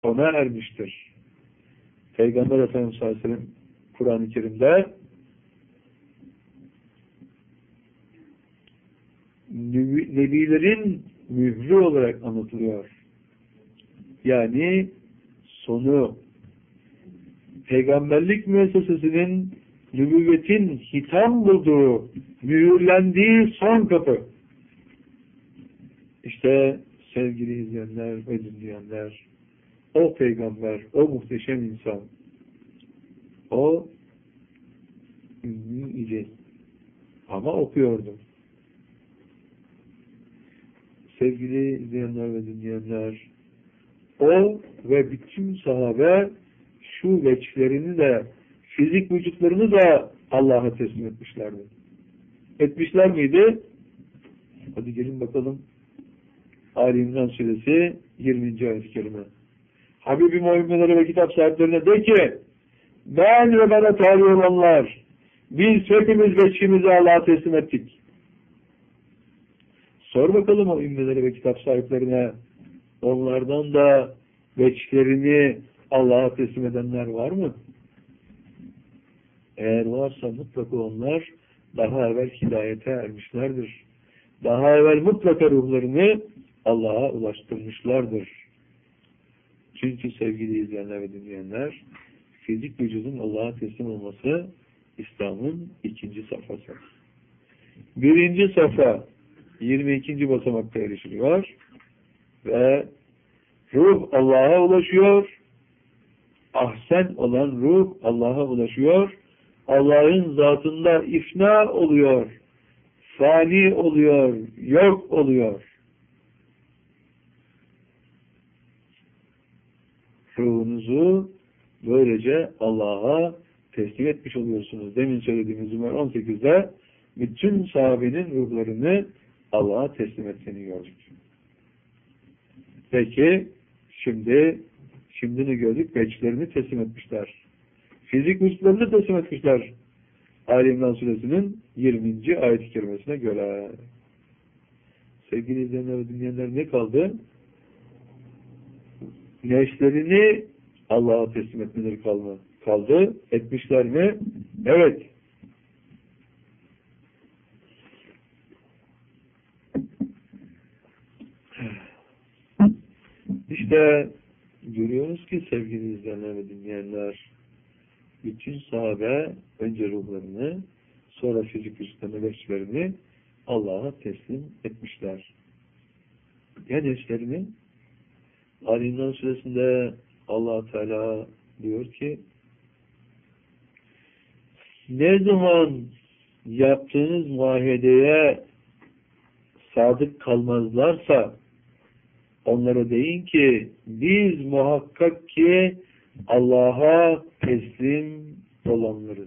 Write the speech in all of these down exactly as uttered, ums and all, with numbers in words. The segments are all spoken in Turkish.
ona ermiştir. Peygamber Efendimiz sallallahu aleyhi ve sellem Kur'an-ı Kerim'de Nebilerin mührü olarak anlatılıyor. Yani sonu, peygamberlik müessesesinin nübüvvetin hitam bulduğu, mühürlendiği son kapı. İşte sevgili izleyenler ve dinleyenler, o peygamber, o muhteşem insan, o ünlü idi. Ama okuyordu. Sevgili izleyenler ve dinleyenler, o ve bütün sahabe şu veçlerini de, fizik vücutlarını da Allah'a teslim etmişlerdi. Etmişler miydi? Hadi gelin bakalım. Ali İmran Suresi yirminci ayet-i kerime. Habibim o ümmelere ve kitap sahiplerine de ki, ben ve bana tabi olanlar, biz hepimiz veçimizi Allah'a teslim ettik. Sor bakalım o ümmelere ve kitap sahiplerine, onlardan da veçlerini Allah'a teslim edenler var mı? Eğer varsa mutlaka onlar daha evvel hidayete ermişlerdir. Daha evvel mutlaka ruhlarını Allah'a ulaştırmışlardır. Çünkü sevgili izleyenler ve dinleyenler, fizik vücudun Allah'a teslim olması İslam'ın ikinci safhası. Birinci safha yirmi ikinci basamakta erişiliyor ve ruh Allah'a ulaşıyor. Ahsen olan ruh Allah'a ulaşıyor. Allah'ın zatında ifna oluyor. Fani oluyor. Yok oluyor. Ruhunuzu böylece Allah'a teslim etmiş oluyorsunuz. Demin söylediğimiz Zümer on sekizde bütün sahabenin ruhlarını Allah'a teslim ettiğini gördük. Peki şimdi şimdi ne gördük? Veçlerini teslim etmişler. Fizik vücutlarını teslim etmişler. Ali İmran Suresinin yirminci ayet-i kerimesine göre. Sevgili izleyenler ve dinleyenler, ne kaldı? Neşlerini Allah'a teslim etmeleri kaldı. Kaldı. Etmişler mi? Evet. İşte görüyoruz ki sevgili izleyenler ve dinleyenler, bütün sahabe önce ruhlarını, sonra fizik üstlerine veçlerini Allah'a teslim etmişler. Ya neşlerini? Ali İmran Suresinde Allah Teala diyor ki, ne zaman yaptığınız muahedeye sadık kalmazlarsa onlara deyin ki biz muhakkak ki Allah'a teslim olanlarız.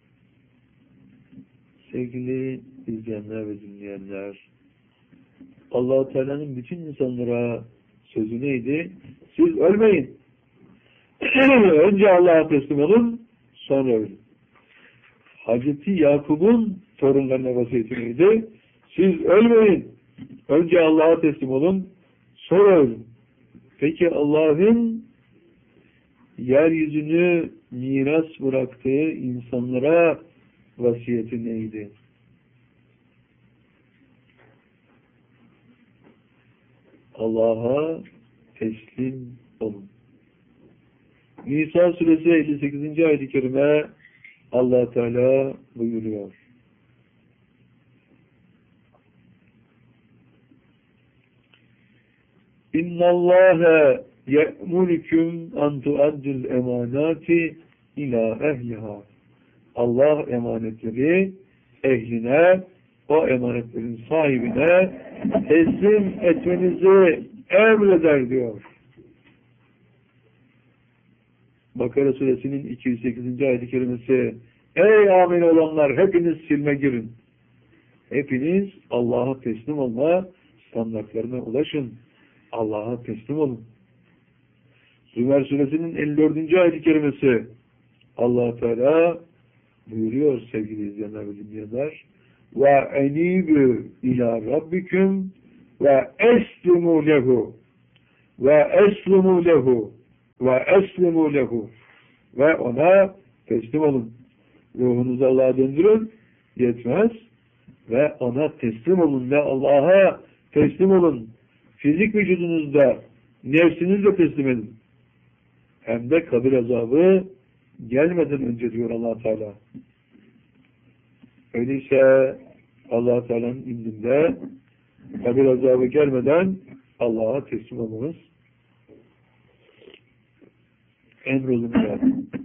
Sevgili izleyenler ve dinleyenler, Allah-u Teala'nın bütün insanlara sözü neydi? Siz ölmeyin. Önce Allah'a teslim olun, sonra ölün. Hazreti Yakub'un torunlarına vasiyeti neydi? Siz ölmeyin. Önce Allah'a teslim olun, sonra ölün. Peki Allah'ın yeryüzünü miras bıraktığı insanlara vasiyeti neydi? Allah'a teslim olun. Nisa Suresi elli sekizinci ayet-i kerime Allah Teala buyuruyor. İnna Allaha ye'murukum en tu'addul emanati ila ehliha. Allah emanetleri ehline, o emanetlerin sahibine teslim etmenizi emreder diyor. Bakara Suresinin iki yüz sekizinci ayet-i kerimesi, ey amin olanlar hepiniz silme girin. Hepiniz Allah'a teslim olma standartlarına ulaşın. Allah'a teslim olun. Zümer Suresinin elli dördüncü ayet-i kerimesi, Allah Teala buyuruyor sevgili izleyenler ve dinleyenler, ve enibü ila rabbiküm ve eslimu lehu ve eslimu lehu. ve eslimu lehu ve ona teslim olun. Ruhunuzu Allah'a döndürün, yetmez. Ve ona teslim olun ve Allah'a teslim olun. Fizik vücudunuzda, nefsinizle teslim edin. Hem de kabir azabı gelmeden önce diyor Allah Teala. Öyleyse Allah Teala'nın indinde kabir azabı gelmeden Allah'a teslim olmamız emrolunur.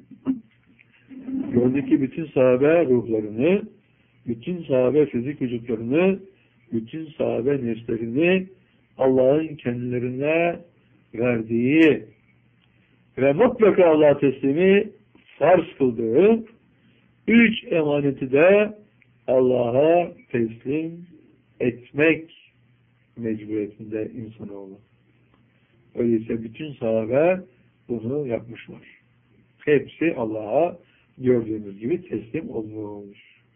Gördük ki bütün sahabe ruhlarını, bütün sahabe fizik vücutlarını, bütün sahabe nefslerini Allah'ın kendilerine verdiği ve mutlaka Allah'a teslimi farz kıldığı üç emaneti de Allah'a teslim etmek mecburiyetinde insanoğlu. Öyleyse bütün sahabe bunu yapmışlar. Hepsi Allah'a gördüğümüz gibi teslim olmuş.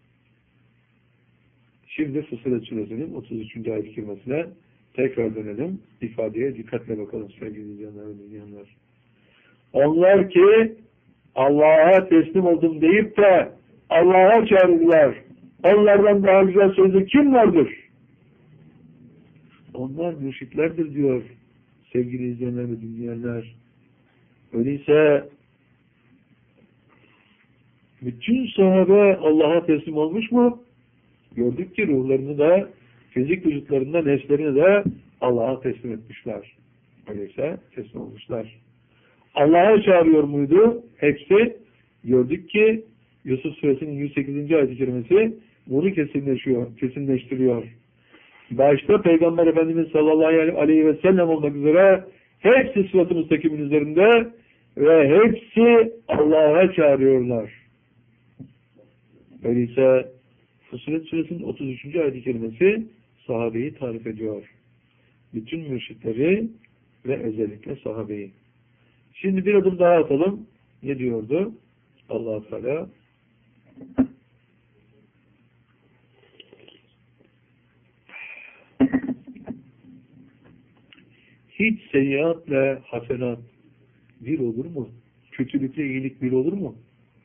Şimdi Fussilet Suresi'nin otuz üçüncü ayet-i kerimesine tekrar dönelim. İfadeye dikkatle bakalım sevgili izleyenler ve dinleyenler. Onlar ki Allah'a teslim oldum deyip de Allah'a çağırırlar. Onlardan daha güzel sözü kim vardır? Onlar mürşitlerdir diyor sevgili izleyenler ve dinleyenler. Öyleyse bütün sahabe Allah'a teslim olmuş mu? Gördük ki ruhlarını da, fizik vücutlarında nefslerini de Allah'a teslim etmişler. Öyleyse teslim olmuşlar. Allah'a çağırıyor muydu? Hepsi. Gördük ki Yusuf Suresinin yüz sekizinci ayet-i kerimesi bunu kesinleşiyor, kesinleştiriyor. Başta Peygamber Efendimiz sallallahu aleyhi ve sellem olmak üzere hepsi sırat-ı müstakimin üzerinde ve hepsi Allah'a çağırıyorlar. Öyleyse Fussilet Suresinin otuz üçüncü ayet-i kerimesi sahabeyi tarif ediyor. Bütün mürşitleri ve özellikle sahabeyi. Şimdi bir adım daha atalım. Ne diyordu Allah-u Teala? Hiç seyyiatla hasenat bir olur mu? Kötülükle iyilik bir olur mu?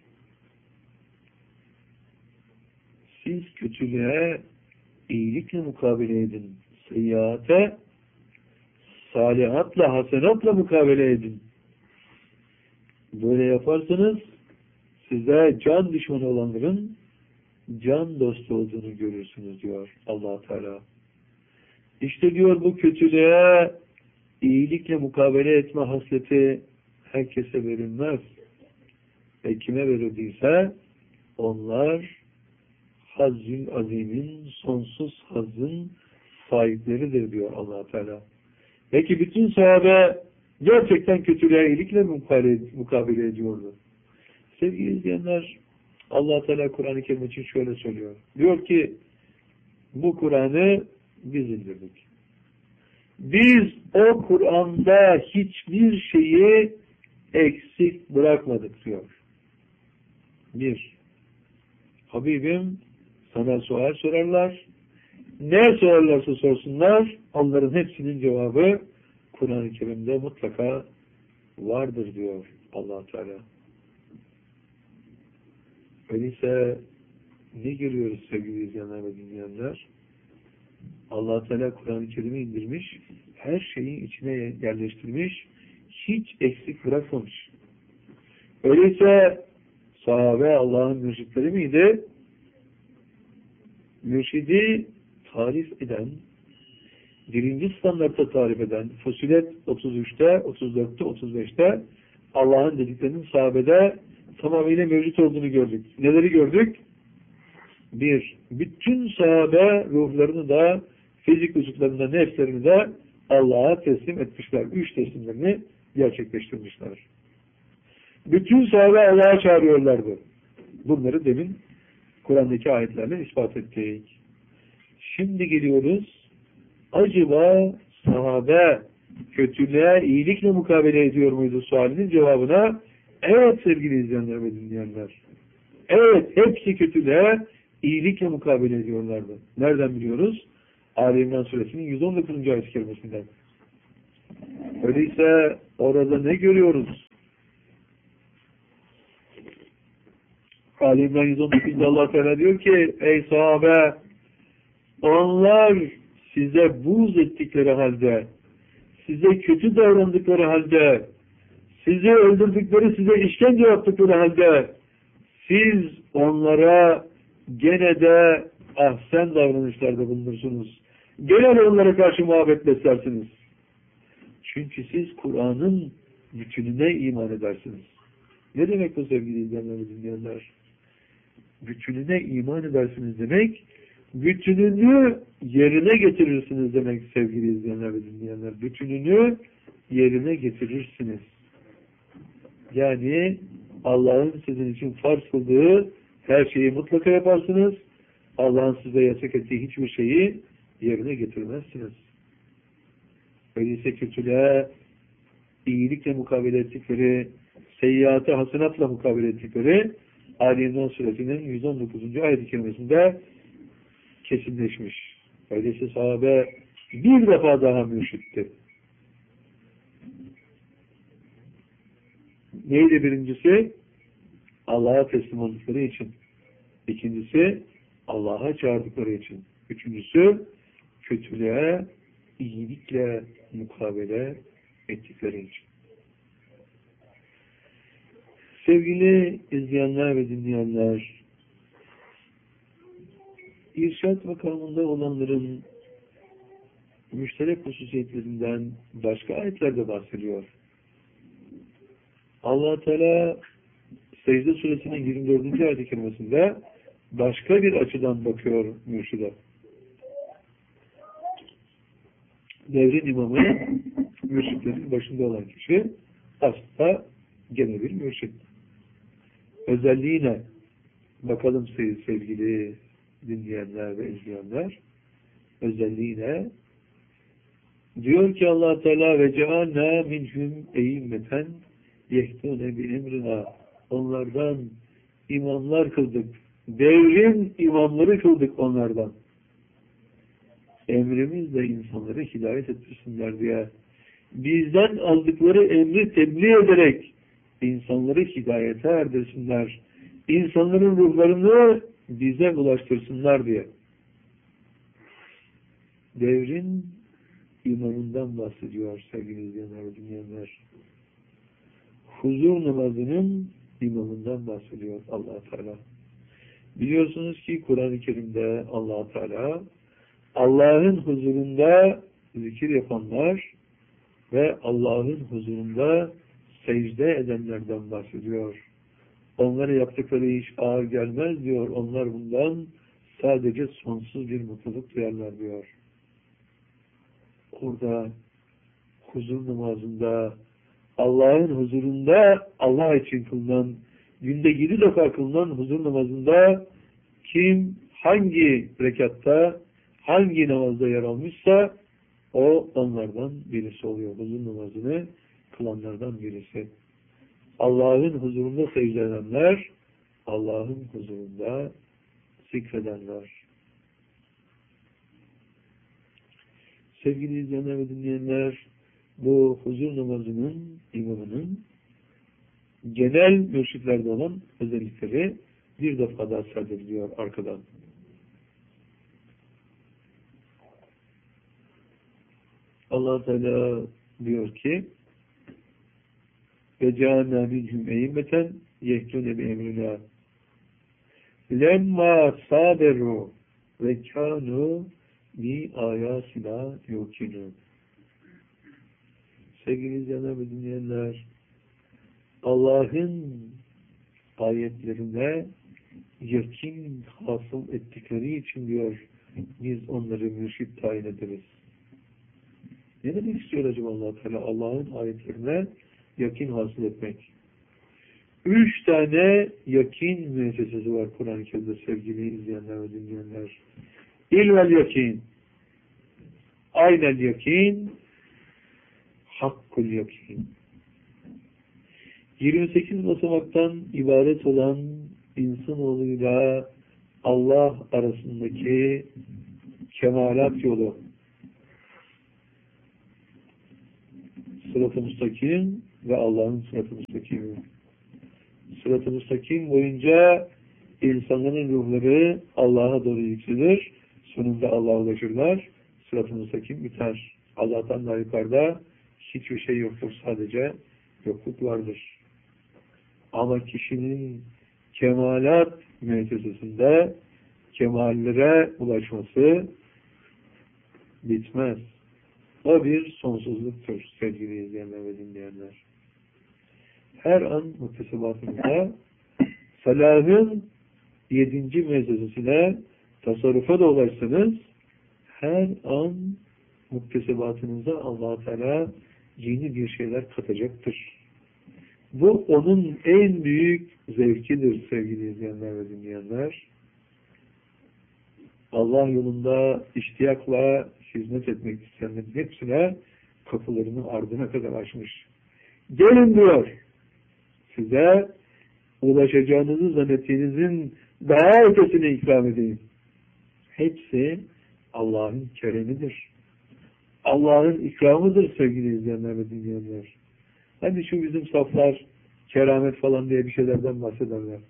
Siz kötülüğe iyilikle mukabele edin. Seyyiate salihatla, hasenatla mukabele edin. Böyle yaparsanız size can düşmanı olanların can dostu olduğunu görürsünüz diyor Allah Teala. İşte diyor bu kötülüğe iyilikle mukabele etme hasleti herkese verilmez. Ve kime verildiyse onlar hazzül azimin, sonsuz hazzın sahipleridir diyor Allah Teala. Peki bütün sahabe gerçekten kötülüğe iyilikle mukabele ediyordu. Sevgili izleyenler, Allah Teala Kur'an-ı Kerim için şöyle söylüyor. Diyor ki bu Kur'an'ı biz indirdik. Biz o Kur'an'da hiçbir şeyi eksik bırakmadık diyor. Bir, Habibim sana sual sorarlar. Ne sorarlarsa sorsunlar, onların hepsinin cevabı Kur'an-ı Kerim'de mutlaka vardır diyor Allah Teala. Öyleyse ne görüyoruz sevgili izleyenler ve dinleyenler? Allah Teala Kur'an-ı Kerim'i indirmiş, her şeyi içine yerleştirmiş, hiç eksik bırakmamış. Öyleyse sahabe Allah'ın mürşitleri miydi? Mürşidi tarif eden, birinci standartta tarif eden, Fussilet otuz üçte, otuz dörtte, otuz beşte Allah'ın dediklerinin sahabede tamamıyla mevcut olduğunu gördük. Neleri gördük? Bir, bütün sahabe ruhlarını da, fizik vücutlarında nefslerini de Allah'a teslim etmişler. Üç teslimlerini gerçekleştirmişler. Bütün sahabe Allah'a çağırıyorlardı. Bunları demin Kur'an'daki ayetlerle ispat ettik. Şimdi geliyoruz. Acaba sahabe kötülüğe iyilikle mukabele ediyor muydu sualinin cevabına? Evet sevgili izleyenler ve dinleyenler. Evet, hepsi kötülüğe iyilikle mukabele ediyorlardı. Nereden biliyoruz? Ali İmran Suresinin yüz on dokuzuncu ayet-i kerimesinden. Öyleyse orada ne görüyoruz? Ali İmran yüz on dokuzda Allah Teala diyor ki ey sahabe, onlar size buğz ettikleri halde, size kötü davrandıkları halde, sizi öldürdükleri, size işkence yaptıkları halde siz onlara gene de ahsen davranışlarda bulunursunuz. Gene de onlara karşı muhabbet beslersiniz. Çünkü siz Kur'an'ın bütününe iman edersiniz. Ne demek bu sevgili izleyenler ve dinleyenler? Bütününe iman edersiniz demek, bütününü yerine getirirsiniz demek sevgili izleyenler ve dinleyenler. Bütününü yerine getirirsiniz. Yani Allah'ın sizin için farz kıldığı her şeyi mutlaka yaparsınız. Allah'ın size yasak ettiği hiçbir şeyi yerine getirmezsiniz. Öyleyse kötülüğe iyilikle mukabele ettikleri, seyyiatı hasenatla mukabele ettikleri Ali İmran suresinin yüz on dokuzuncu ayet-i kerimesinde kesinleşmiş. Öyleyse sahabe bir defa daha mürşitti. Neydi birincisi? Allah'a teslim oldukları için. İkincisi Allah'a çağırdıkları için. Üçüncüsü kötülüğe iyilikle mukabele ettikleri için. Sevgili izleyenler ve dinleyenler, irşad makamında olanların müşterek hususiyetlerinden başka ayetlerde bahsediyor. Allah Teala Secde Suresinin yirmi dördüncü ayet-i kerimesinde başka bir açıdan bakıyor mürşide. Devrin imamı, mürşitlerin başında olan kişi aslında gene bir mürşit. Özelliğine bakalım sevgili dinleyenler ve izleyenler. Özelliğine diyor ki Allah Teala ve cealna minhum eyyimeten yehtune bi emrina, onlardan imamlar kıldık. Devrin imamları kıldık onlardan. Emrimizle insanları hidayet ettirsinler diye. Bizden aldıkları emri tebliğ ederek insanları hidayete erdirsinler. İnsanların ruhlarını bize ulaştırsınlar diye. Devrin imamından bahsediyor sevgili izleyenler ve dinleyenler. Huzur namazının imamından bahsediyor Allah Teala. Biliyorsunuz ki Kur'an-ı Kerim'de Allah Teala Allah'ın huzurunda zikir yapanlar ve Allah'ın huzurunda secde edenlerden bahsediyor. Onlara yaptıkları iş ağır gelmez diyor. Onlar bundan sadece sonsuz bir mutluluk duyarlar diyor. Orada huzur namazında Allah'ın huzurunda Allah için kılınan, günde yedi defa kılınan huzur namazında kim hangi rekatta, hangi namazda yer almışsa o onlardan birisi oluyor. Huzur namazını kılanlardan birisi. Allah'ın huzurunda secde edenler, Allah'ın huzurunda zikredenler. Sevgili izleyenler ve dinleyenler, bu huzur namazının imamının genel mürşitlerde olan özellikleri bir defa daha serdediliyor arkadan. Allah Teala diyor ki ve cealna minhum eyyimeten yehdune bi emrina lemma saberu ve kanu bi ayatina yukinun. Sevgili izleyenler ve dinleyenler, Allah'ın ayetlerine yakin hasıl ettikleri için diyor, biz onları mürşit tayin ederiz. Ne demek istiyor acaba Allah Teala? Allah'ın ayetlerine yakin hasıl etmek. Üç tane yakin müessesesi var Kur'an-ı Kerim'de sevgili izleyenler ve dinleyenler. İlvel yakin, aynel yakin, hakkul yakin. yirmi sekiz basamaktan ibaret olan insanoğluyla Allah arasındaki kemalat yolu. Sırat-ı müstakim ve Allah'ın sırat-ı müstakimi. Sırat-ı müstakim boyunca insanların ruhları Allah'a doğru yükselir. Sonunda Allah'a ulaşırlar. Sırat-ı müstakim biter. Allah'tan daha yukarıda hiçbir şey yoktur. Sadece yokluk vardır. Ama kişinin kemalat müessesesinde kemallere ulaşması bitmez. O bir sonsuzluktur sevgili izleyenler ve dinleyenler. Her an muktesebatımızda salahın yedinci müessesesine tasarrufa da ulaşsanız her an muktesebatınıza Allah-u Teala yeni bir şeyler katacaktır. Bu onun en büyük zevkidir sevgili izleyenler ve dinleyenler. Allah yolunda iştiyakla hizmet etmek isteyenlerin hepsine kapılarını ardına kadar açmış. Gelin diyor. Size ulaşacağınızı zannettiğinizin daha ötesini ikram edeyim. Hepsi Allah'ın keremidir. Allah'ın ikramıdır sevgili izleyenler ve dinleyenler. Hani şu bizim saflar keramet falan diye bir şeylerden bahsederler.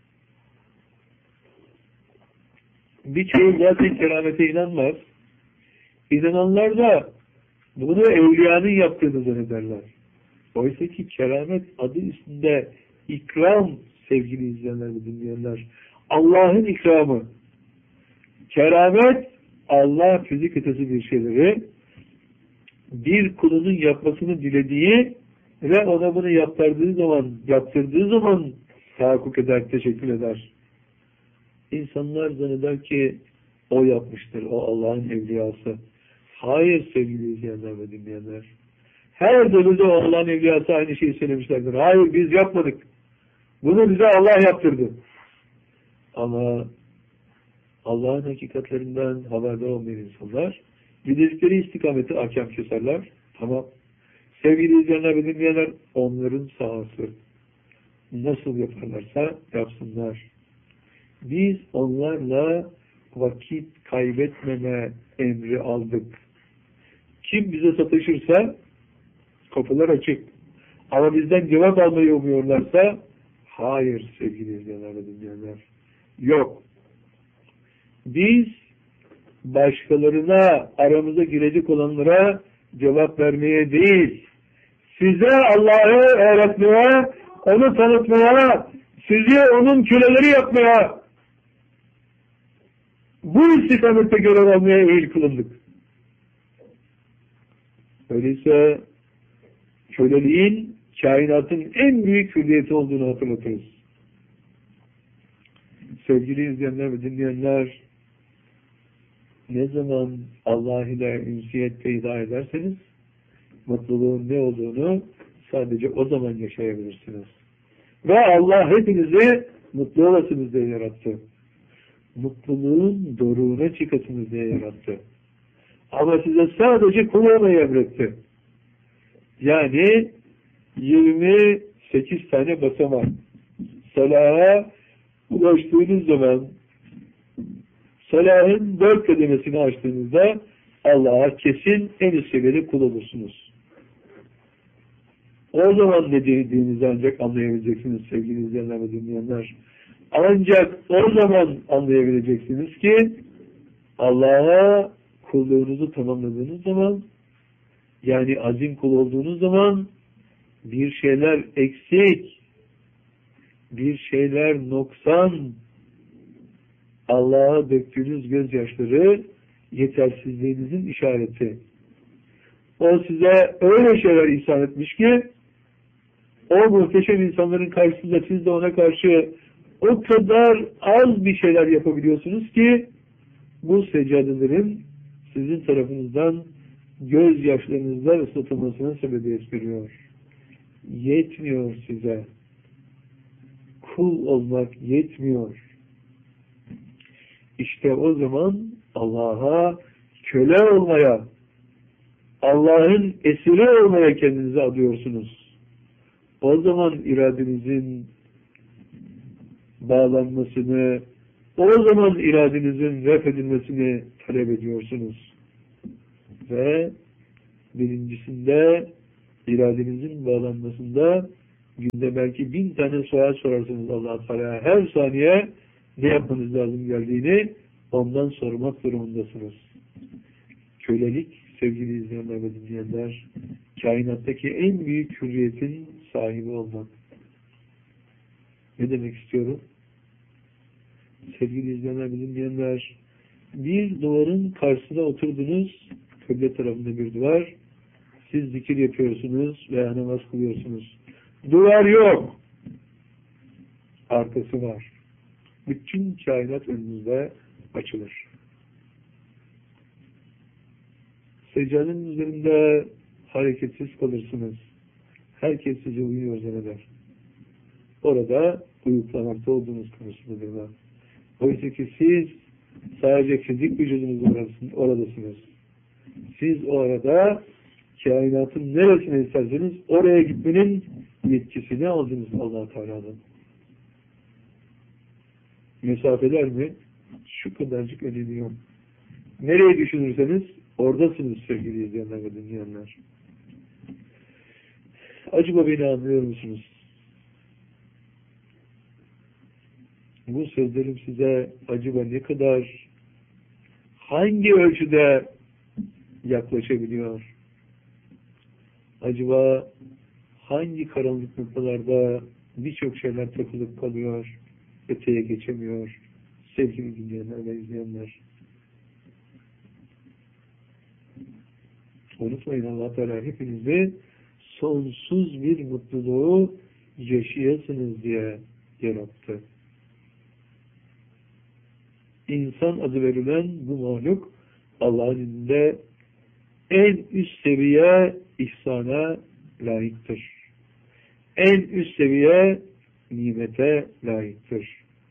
Birçoğu zaten keramete inanmaz. İnananlar da bunu evliyanın yaptığını zannederler. Oysa ki keramet adı üstünde ikram sevgili izleyenler ve dinleyenler. Allah'ın ikramı. Keramet Allah fizik ötesi bir şeyleri bir kulunun yapmasını dilediği ve ona bunu yaptırdığı zaman, yaptırdığı zaman tahakkuk eder, teşekkür eder. İnsanlar zanneder ki o yapmıştır, o Allah'ın evliyası. Hayır sevgili izleyenler ve dinleyenler. Her devirde o Allah'ın evliyası aynı şeyi söylemişlerdir. Hayır biz yapmadık. Bunu bize Allah yaptırdı. Ama Allah'ın hakikatlerinden haberdar olmayan insanlar gidildikleri istikameti hakem keserler. Tamam. Sevgili izleyenler ve dinleyenler onların sahası. Nasıl yaparlarsa yapsınlar. Biz onlarla vakit kaybetmeme emri aldık. Kim bize sataşırsa kapılar açık. Ama bizden cevap almayı umuyorlarsa hayır sevgili izleyenler ve dinleyenler. Yok. Biz başkalarına, aramıza girecek olanlara cevap vermeye değil, size Allah'ı öğretmeye, onu tanıtmaya, sizi onun köleleri yapmaya, bu istikamette görev almaya eğil kılındık. Öyleyse köleliğin kainatın en büyük hürriyeti olduğunu hatırlatırız. Sevgili izleyenler ve dinleyenler, ne zaman Allah ile ünsiyet peyda ederseniz mutluluğun ne olduğunu sadece o zaman yaşayabilirsiniz. Ve Allah hepinizi mutlu olasınız diye yarattı. Mutluluğun doruğuna çıkasınız diye yarattı. Ama size sadece kul olmayı emretti. Yani yirmi sekiz tane basamak. Salaha ulaştığınız zaman salahın dört kademesini açtığınızda Allah'a kesin en üst seviyede kul olursunuz. O zaman ne dediğinizi ancak anlayabileceksiniz sevgili izleyenler ve dinleyenler. Ancak o zaman anlayabileceksiniz ki Allah'a kulluğunuzu tamamladığınız zaman, yani azim kul olduğunuz zaman bir şeyler eksik, bir şeyler noksan, Allah'a döktüğünüz gözyaşları yetersizliğinizin işareti. O size öyle şeyler ihsan etmiş ki o muhteşem insanların karşısında siz de ona karşı o kadar az bir şeyler yapabiliyorsunuz ki bu seccadelerin sizin tarafınızdan gözyaşlarınızla ıslatılmasına sebebiyet veriyor. Yetmiyor size. Kul olmak yetmiyor. İşte o zaman Allah'a köle olmaya, Allah'ın esiri olmaya kendinizi adıyorsunuz. O zaman iradenizin bağlanmasını, o zaman iradenizin refedilmesini talep ediyorsunuz. Ve birincisinde iradenizin bağlanmasında günde belki bin tane sual sorarsınız Allah-u Teala'ya. Her saniye ne yapmanız lazım geldiğini ondan sormak durumundasınız. Kölelik, sevgili izleyenler ve dinleyenler, kainattaki en büyük hürriyetin sahibi olmak. Ne demek istiyorum? Sevgili izleyenler ve dinleyenler, bir duvarın karşısında oturdunuz, kıble tarafında bir duvar, siz zikir yapıyorsunuz veya namaz kılıyorsunuz. Duvar yok. Arkası var. Bütün kainat önünüzde açılır. Seccadenin üzerinde hareketsiz kalırsınız. Herkes size uyuyor zanneder. Orada uyuklamakta olduğunuz konusundadırlar. Oysa ki siz sadece fizik vücudunuzda oradasınız. Siz o arada kainatın neresine isterseniz oraya gitmenin yetkisini aldınız Allah-u Teala'dan. Mesafeler mi? Şu kadarcık önemi yok. Nereye düşünürseniz oradasınız sevgili izleyenler ve dinleyenler. Acaba beni anlıyor musunuz? Bu sözlerim size acaba ne kadar, hangi ölçüde yaklaşabiliyor? Acaba hangi karanlık noktalarda birçok şeyler takılıp kalıyor, öteye geçemiyor sevgili dinleyenler ve izleyenler? Unutmayın, Allah Teala hepinizi sonsuz bir mutluluğu yaşayasınız diye yarattı. İnsan adı verilen bu mahluk Allah'ın indinde en üst seviye ihsana layıktır. En üst seviye nimete layıktır.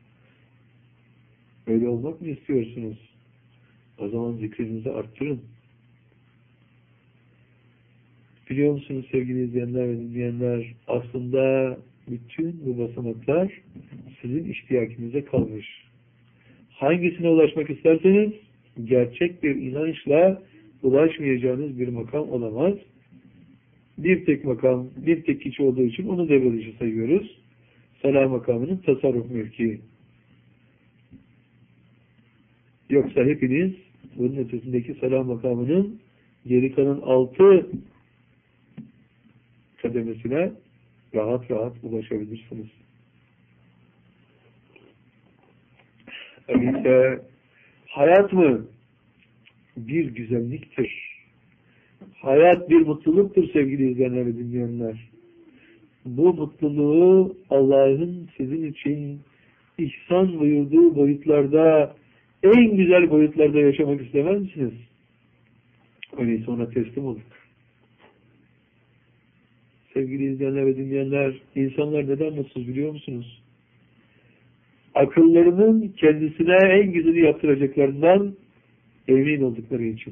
Öyle olmak mı istiyorsunuz? O zaman zikrinizi arttırın. Biliyor musunuz sevgili izleyenler ve dinleyenler, aslında bütün bu basamaklar sizin iştiyakinize kalmış. Hangisine ulaşmak isterseniz gerçek bir inançla ulaşmayacağınız bir makam olamaz. Bir tek makam, bir tek kişi olduğu için onu devre dışı sayıyoruz. Salah makamının tasarruf mülki. Yoksa hepiniz bunun ötesindeki salah makamının geri kalan altı kademesine rahat rahat ulaşabilirsiniz. Öyleyse hayat mı? Bir güzelliktir. Hayat bir mutluluktur sevgili izleyenler ve dinleyenler. Bu mutluluğu Allah'ın sizin için ihsan buyurduğu boyutlarda, en güzel boyutlarda yaşamak istemez misiniz? Öyleyse ona teslim olun. Sevgili izleyenler ve dinleyenler, insanlar neden mutsuz biliyor musunuz? Akıllarının kendisine en güzeli yaptıracaklarından emin oldukları için.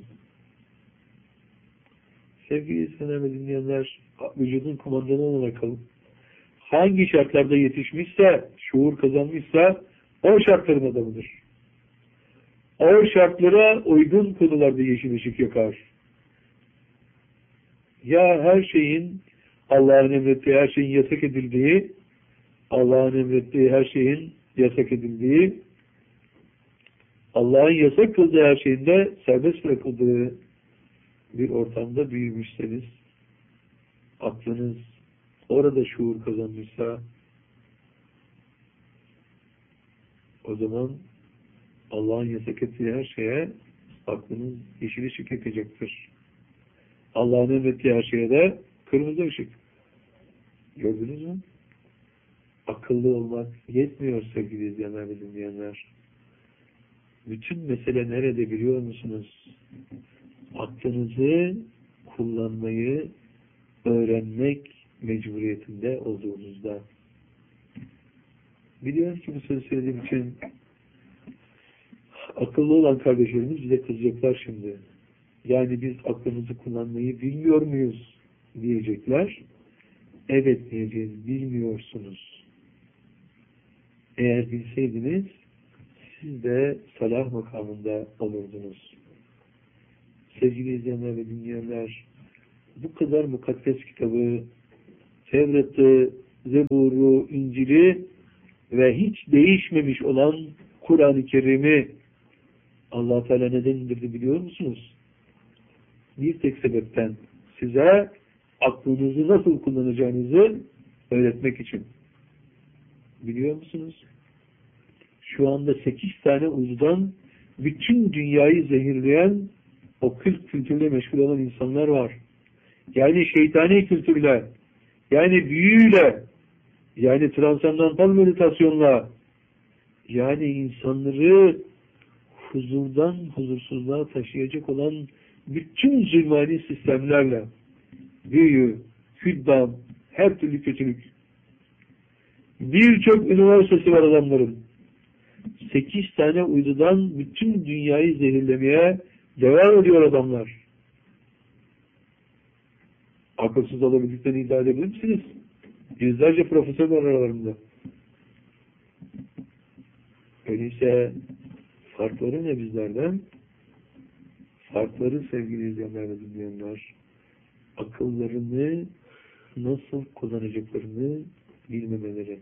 Sevgili izleyenler ve dinleyenler, vücudun kumandanı olarak kalın. Hangi şartlarda yetişmişse, şuur kazanmışsa, o şartların adamıdır. O şartlara uygun konularda yeşil ışık yakar. Ya her şeyin, Allah'ın emrettiği her şeyin yasak edildiği, Allah'ın emrettiği her şeyin yasak edildiği, Allah'ın yasak kıldığı her şeyin de serbest bırakıldığı bir ortamda büyümüşseniz, aklınız orada şuur kazanmışsa, o zaman Allah'ın yasak ettiği her şeye aklınız yeşil ışık yakacaktır. Allah'ın emrettiği her şeye de kırmızı ışık. Gördünüz mü? Akıllı olmak yetmiyor sevgili izleyenler ve dinleyenler. Bütün mesele nerede biliyor musunuz? Aklınızı kullanmayı öğrenmek mecburiyetinde olduğunuzda. Biliyorum ki bu sözü söylediğim için akıllı olan kardeşlerimiz bize kızacaklar şimdi. Yani biz aklımızı kullanmayı bilmiyor muyuz diyecekler. Evet diyeceğiz, bilmiyorsunuz. Eğer bilseydiniz siz de salah makamında olurdunuz. Sevgili izleyenler ve dinleyenler, bu kadar mukaddes kitabı, Tevrat'ı, Zebur'u, İncil'i ve hiç değişmemiş olan Kur'an-ı Kerim'i Allah Teala neden indirdi biliyor musunuz? Bir tek sebepten: size aklınızı nasıl kullanacağınızı öğretmek için. Biliyor musunuz? Şu anda sekiz tane uydudan bütün dünyayı zehirleyen o kırk kültürle meşgul olan insanlar var. Yani şeytani kültürle, yani büyüyle, yani transandantal meditasyonla, yani insanları huzurdan huzursuzluğa taşıyacak olan bütün zulmani sistemlerle, büyü, hüddam, her türlü kötülük. Birçok üniversitesi var adamların. Sekiz tane uydudan bütün dünyayı zehirlemeye devam ediyor adamlar. Akılsız olabildiklerini iddia edebilir misiniz? Yüzlerce profesör var aralarında. Öyleyse farkları ne bizlerden? Farkları sevgili izleyenler ve dinleyenler, akıllarını nasıl kullanacaklarını bilmemeleri.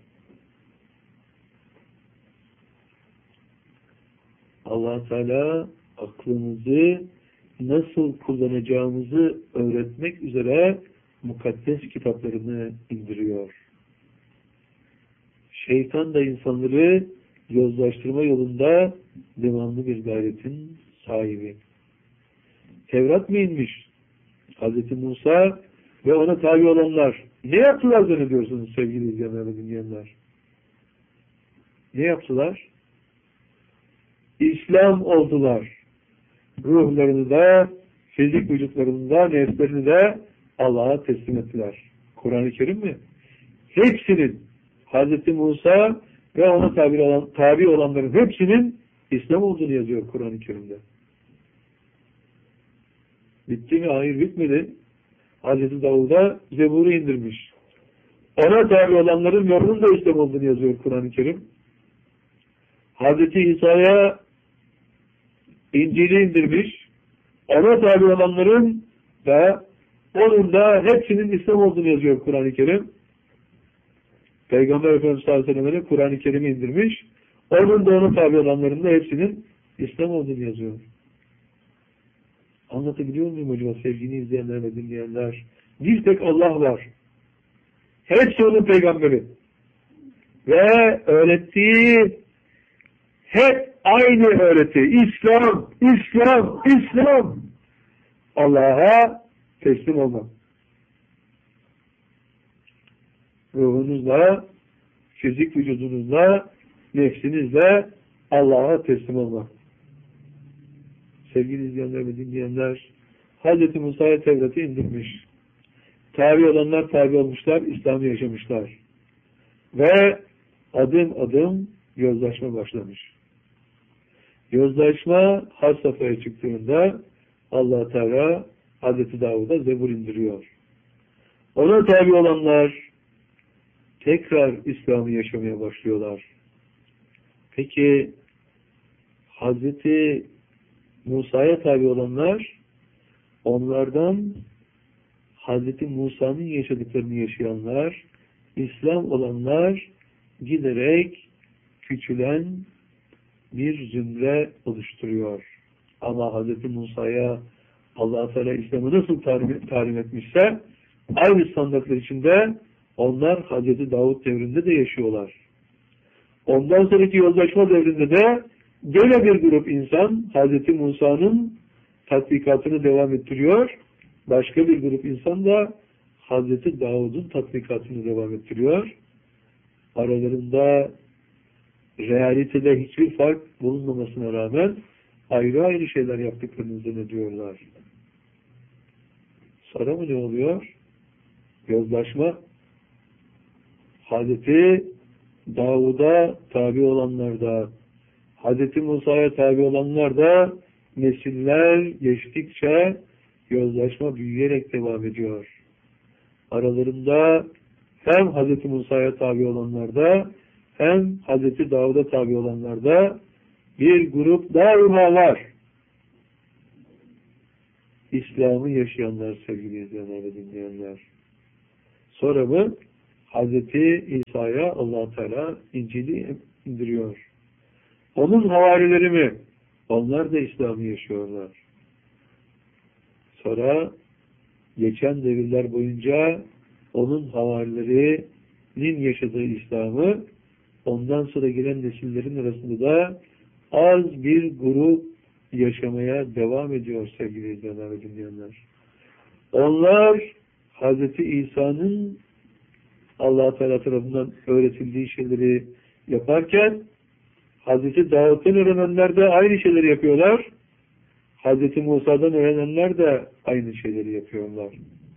Allah Teala aklımızı nasıl kullanacağımızı öğretmek üzere mukaddes kitaplarını indiriyor. Şeytan da insanları yozlaştırma yolunda devamlı bir gayretin sahibi. Tevrat mı inmiş? Hazreti Musa ve ona tabi olanlar ne yaptılar zannediyorsunuz sevgili izleyenler ve dinleyenler? Ne yaptılar? İslam oldular. Ruhlarını da, fizik vücutlarını da, nefslerini de Allah'a teslim ettiler. Kur'an-ı Kerim mi? Hepsinin, Hazreti Musa ve ona tabi, olan, tabi olanların hepsinin İslam olduğunu yazıyor Kur'an-ı Kerim'de. Bitti mi? Hayır, bitmedi. Hazreti Davud'a Zebur'u indirmiş. Ona tabi olanların yolunun da İslam olduğunu yazıyor Kur'an-ı Kerim. Hazreti İsa'ya İncil'i indirmiş. Ona tabi olanların da onun da hepsinin İslam olduğunu yazıyor Kur'an-ı Kerim. Peygamber Efendimiz sallallahu aleyhi ve sellem'e Kur'an-ı Kerim'i indirmiş. Onun da ona tabi olanların da hepsinin İslam olduğunu yazıyor. Anlatabiliyor muyum acaba sevgili izleyenler ve dinleyenler? Bir tek Allah var. Hepsi onun peygamberi. Ve öğrettiği hep aynı öğreti. İslam, İslam, İslam. Allah'a teslim olmak. Ruhunuzla, fizik vücudunuzla, nefsinizle Allah'a teslim olmak. Sevgili izleyenler ve dinleyenler, Hazreti Musa'ya Tevrat'ı indirmiş. Tabi olanlar tabi olmuşlar, İslam'ı yaşamışlar. Ve adım adım yozlaşma başlamış. Yozlaşma has safhaya çıktığında Allah Teala Hazreti Davud'a Zebur indiriyor. Ona tabi olanlar tekrar İslam'ı yaşamaya başlıyorlar. Peki Hazreti Musa'ya tabi olanlar, onlardan Hazreti Musa'nın yaşadıklarını yaşayanlar, İslam olanlar giderek küçülen bir zümre oluşturuyor. Ama Hazreti Musa'ya Allah Teala İslam'ı nasıl talim, talim etmişse aynı standartlar içinde onlar Hazreti Davud devrinde de yaşıyorlar. Ondan sonraki yozlaşma devrinde de gene bir grup insan Hazreti Musa'nın tatbikatını devam ettiriyor. Başka bir grup insan da Hazreti Davud'un tatbikatını devam ettiriyor. Aralarında realitede hiçbir fark bulunmamasına rağmen ayrı ayrı şeyler yaptıklarını zannediyorlar. Sonra mı ne oluyor? Yozlaşma. Hazreti Davud'a tabi olanlar da, Hazreti Musa'ya tabi olanlar da nesiller geçtikçe yozlaşma büyüyerek devam ediyor. Aralarında hem Hazreti Musa'ya tabi olanlarda hem Hazreti Davud'a tabi olanlarda bir grup daima var. İslam'ı yaşayanlar sevgili izleyenler ve dinleyenler. Sonra mı Hazreti İsa'ya Allah Teala İncil'i indiriyor. Onun havarileri mi? Onlar da İslam'ı yaşıyorlar. Sonra geçen devirler boyunca onun havarilerinin yaşadığı İslam'ı ondan sonra gelen nesillerin arasında da az bir grup yaşamaya devam ediyor sevgili izleyenler ve dinleyenler. Onlar Hazreti İsa'nın Allah Teala tarafından öğretildiği şeyleri yaparken Hazreti Davut'tan öğrenenler de aynı şeyleri yapıyorlar. Hazreti Musa'dan öğrenenler de aynı şeyleri yapıyorlar.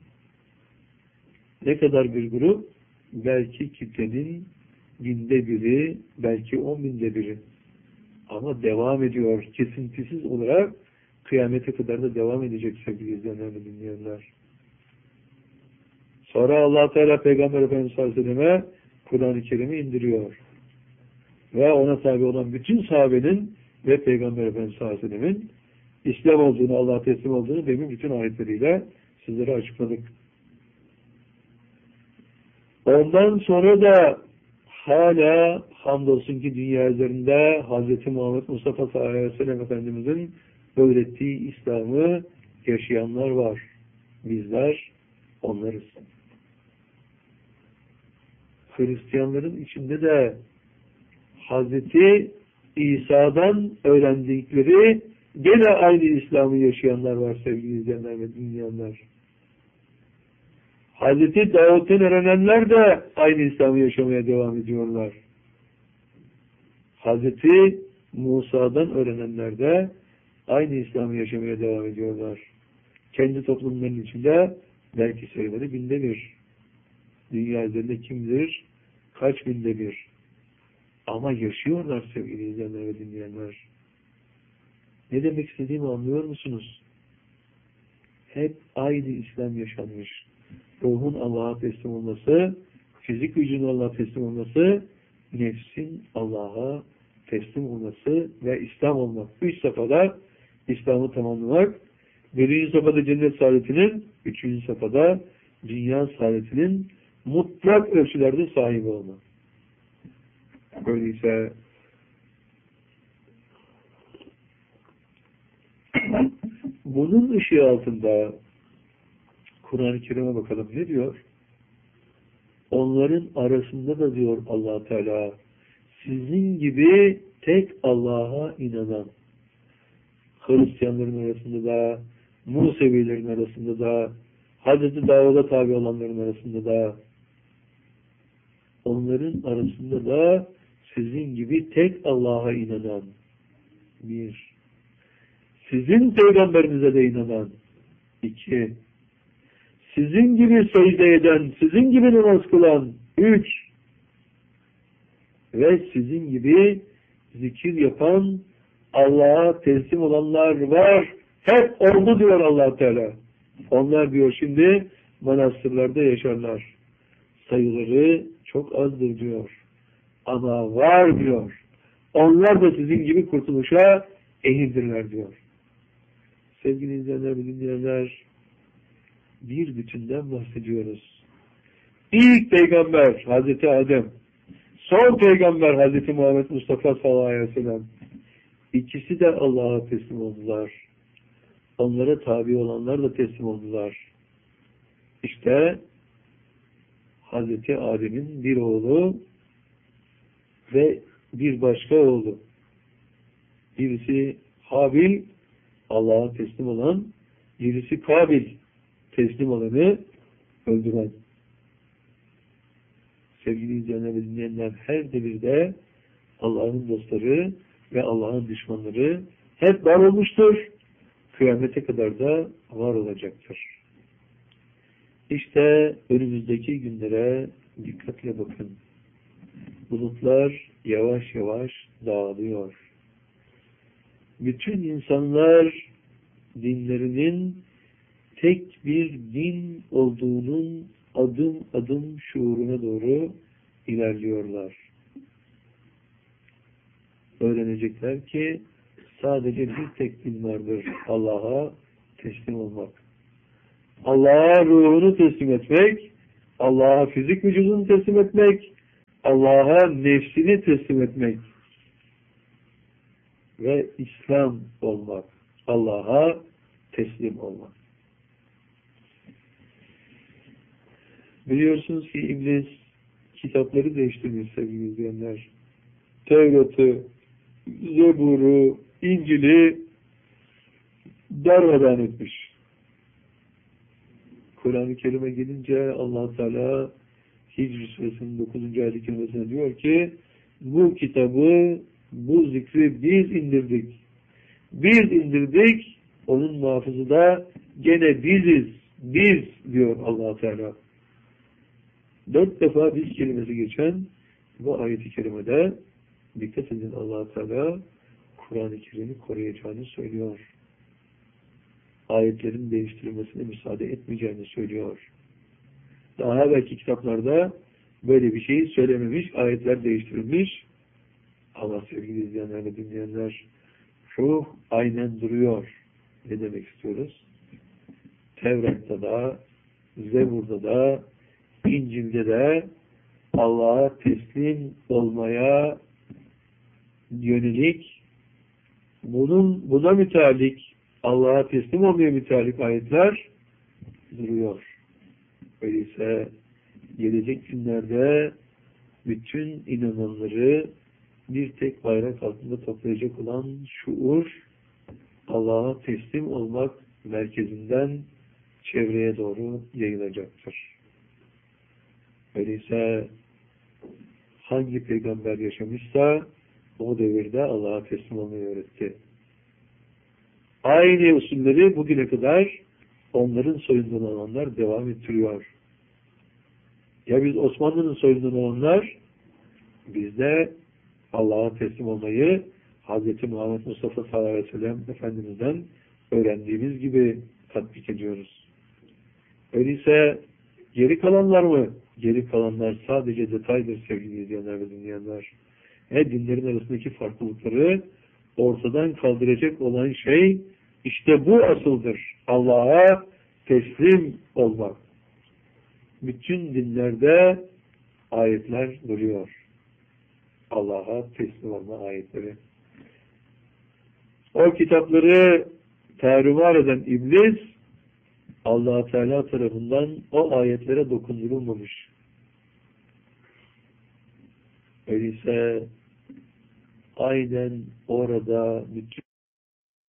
Ne kadar bir grup? Belki kitlenin binde biri, belki on binde biri. Ama devam ediyor. Kesintisiz olarak kıyamete kadar da devam edecek sevgili izleyenler ve dinleyenler. Sonra Allah Teala Peygamber Efendimiz sallallahu aleyhi ve selleme Kur'an-ı Kerim'i indiriyor. Ve ona tabi olan bütün sahabenin ve Peygamber Efendimiz sallallahu aleyhi ve sellemin İslam olduğunu, Allah'a teslim olduğunu demin bütün ayetleriyle sizlere açıkladık. Ondan sonra da hala hamdolsun ki dünya üzerinde Hz. Muhammed Mustafa sallallahu aleyhi ve sellem Efendimizin öğrettiği İslam'ı yaşayanlar var. Bizler onlarız. Hristiyanların içinde de Hz. İsa'dan öğrendikleri gene aynı İslam'ı yaşayanlar var sevgili izleyenler ve dinleyenler. Hazreti Davut'un öğrenenler de aynı İslam'ı yaşamaya devam ediyorlar. Hazreti Musa'dan öğrenenler de aynı İslam'ı yaşamaya devam ediyorlar. Kendi toplumlarının içinde belki sayıları binde bir. Dünya üzerinde kim bilir kaç binde bir. Ama yaşıyorlar sevgili izleyenler ve dinleyenler. Ne demek istediğimi anlıyor musunuz? Hep aynı İslam yaşanmış. Ruhun Allah'a teslim olması, fizik gücünün Allah'a teslim olması, nefsin Allah'a teslim olması ve İslam olmak. Üç safhada İslam'ı tamamlamak, birinci safhada cennet saadetinin, üçüncü safhada dünya saadetinin mutlak ölçülerde sahibi olmak. Öyleyse bunun ışığı altında Kur'an-ı Kerim'e bakalım. Ne diyor? Onların arasında da diyor Allah Teala sizin gibi tek Allah'a inanan Hristiyanların arasında da Musevilerin arasında da Hazreti Davud'a tabi olanların arasında da onların arasında da sizin gibi tek Allah'a inanan bir, sizin peygamberinize de inanan iki, sizin gibi secde eden, sizin gibi namaz kılan üç ve sizin gibi zikir yapan Allah'a teslim olanlar var. Hep oldu diyor Allah Teala. Onlar diyor şimdi manastırlarda yaşarlar. Sayıları çok azdır diyor. Ama var diyor. Onlar da sizin gibi kurtuluşa ehildirler diyor. Sevgili izleyenler ve dinleyenler, bir bütünden bahsediyoruz. İlk peygamber Hazreti Adem, son peygamber Hazreti Muhammed Mustafa sallallahu aleyhi ve sellem. İkisi de Allah'a teslim oldular. Onlara tabi olanlar da teslim oldular. İşte Hazreti Adem'in bir oğlu ve bir başka oğlu. Birisi Habil, Allah'a teslim olan, birisi Kabil, teslim olanı öldüren. Sevgili izleyenler ve dinleyenler, her devirde Allah'ın dostları ve Allah'ın düşmanları hep var olmuştur. Kıyamete kadar da var olacaktır. İşte önümüzdeki günlere dikkatle bakın. Bulutlar yavaş yavaş dağılıyor. Bütün insanlar dinlerinin tek bir din olduğunun adım adım şuuruna doğru ilerliyorlar. Öğrenecekler ki sadece bir tek din vardır. Allah'a teslim olmak. Allah'a ruhunu teslim etmek, Allah'a fizik vücudunu teslim etmek, Allah'a nefsini teslim etmek ve İslam olmak. Allah'a teslim olmak. Biliyorsunuz ki iblis kitapları değiştirmiş sevgili izleyenler. Tevrat'ı, Zebur'u, İncil'i darmadağın etmiş. Kur'an-ı Kerim'e gelince Allah Teala Hicr Suresinin dokuzuncu ayet-i kerimesine diyor ki bu kitabı, bu zikri biz indirdik. Biz indirdik, onun muhafızı da gene biziz, biz diyor Allah Teala. Dört defa biz kelimesi geçen bu ayet-i kerimede dikkat edin, Allah Teala Kur'an-ı Kerim'i koruyacağını söylüyor. Ayetlerin değiştirilmesine müsaade etmeyeceğini söylüyor. Daha belki kitaplarda böyle bir şeyi söylememiş, ayetler değiştirilmiş. Ama sevgili izleyenler ve dinleyenler, ruh aynen duruyor. Ne demek istiyoruz? Tevrat'ta da, Zebur'da da, İncil'de de Allah'a teslim olmaya yönelik, bunun buna müteallik, Allah'a teslim olmaya müteallik ayetler duruyor. Öyleyse gelecek günlerde bütün inananları bir tek bayrak altında toplayacak olan şuur, Allah'a teslim olmak merkezinden çevreye doğru yayılacaktır. Öyleyse hangi peygamber yaşamışsa o devirde Allah'a teslim olmayı öğretti. Aynı usulleri bugüne kadar onların soyundan olanlar devam ettiriyor. Ya biz Osmanlı'nın soyundan olanlar, biz de Allah'a teslim olmayı Hazreti Muhammed Mustafa sallallahu aleyhi ve sellem Efendimiz'den öğrendiğimiz gibi tatbik ediyoruz. Öyleyse geri kalanlar mı? Geri kalanlar sadece detaydır sevgili izleyenler ve dinleyenler. Ve dinlerin arasındaki farklılıkları ortadan kaldıracak olan şey işte bu asıldır. Allah'a teslim olmak. Bütün dinlerde ayetler duruyor. Allah'a teslim olma ayetleri. O kitapları tarumar eden iblis, Allah Teala tarafından o ayetlere dokundurulmamış. Öyleyse aynen orada bütün